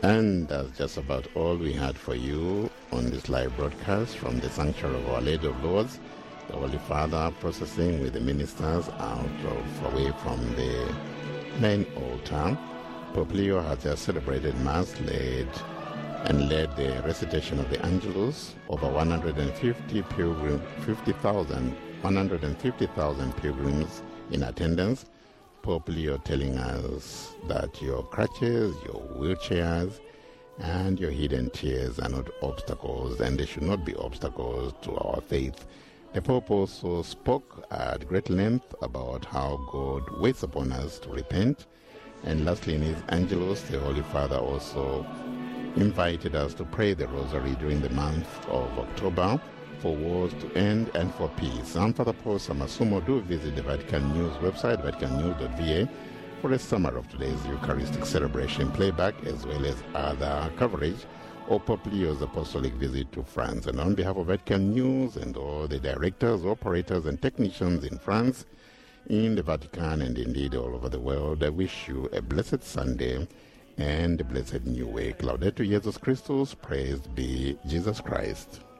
And that's just about all we had for you on this live broadcast from the Sanctuary of Our Lady of Lords, the Holy Father processing with the ministers away from the main altar. Pope Leo has just celebrated Mass, led the recitation of the Angelus. Over 150,000 pilgrims in attendance. Pope Leo telling us that your crutches, your wheelchairs, and your hidden tears are not obstacles, and they should not be obstacles to our faith. The Pope also spoke at great length about how God waits upon us to repent. And lastly, in his Angelus, the Holy Father also invited us to pray the Rosary during the month of October for wars to end and for peace. I'm Father Paul Samasumo. Do visit the Vatican News website, vaticannews.va, for a summary of today's Eucharistic celebration playback as well as other coverage of Pope Leo's apostolic visit to France. And on behalf of Vatican News and all the directors, operators, and technicians in France, in the Vatican, and indeed all over the world, I wish you a blessed Sunday and a blessed new week. Laudetur Jesus Christus, praised be Jesus Christ.